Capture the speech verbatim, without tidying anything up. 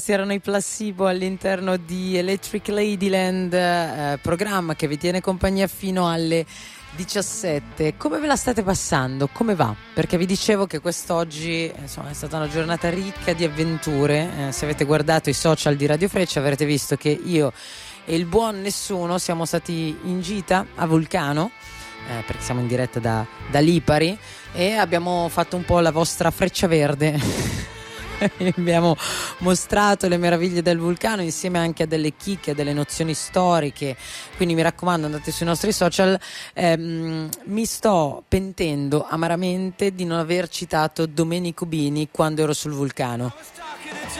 questi erano i Placebo all'interno di Electric Ladyland, eh, programma che vi tiene compagnia fino alle diciassette. Come ve la state passando? Come va? Perché vi dicevo che quest'oggi insomma, è stata una giornata ricca di avventure. Eh, se avete guardato i social di Radio Freccia avrete visto che io e il buon Nessuno siamo stati in gita a Vulcano, eh, perché siamo in diretta da, da Lipari, e abbiamo fatto un po' la vostra Freccia Verde. Abbiamo mostrato le meraviglie del vulcano insieme anche a delle chicche, a delle nozioni storiche, quindi mi raccomando andate sui nostri social. ehm, mi sto pentendo amaramente di non aver citato Domenico Bini quando ero sul vulcano.